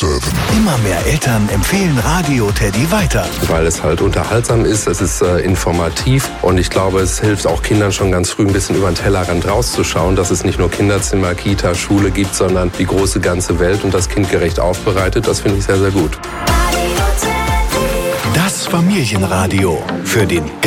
Immer mehr Eltern empfehlen Radio Teddy weiter. Weil es halt unterhaltsam ist, es ist informativ und ich glaube, es hilft auch Kindern schon ganz früh ein bisschen über den Tellerrand rauszuschauen, dass es nicht nur Kinderzimmer, Kita, Schule gibt, sondern die große ganze Welt und das kindgerecht aufbereitet. Das finde ich sehr, sehr gut. Das Familienradio für den